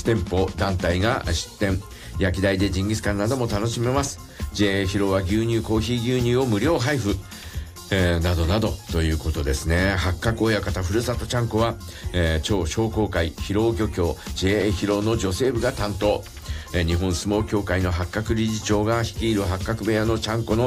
店舗団体が出店。焼き台でジンギスカンなども楽しめます。 JA 広は牛乳コーヒー牛乳を無料配布、などなどということですね。八角親方ふるさとちゃんこは、超商工会広尾漁協 JA 広尾の女性部が担当。日本相撲協会の八角理事長が率いる八角部屋のちゃんこの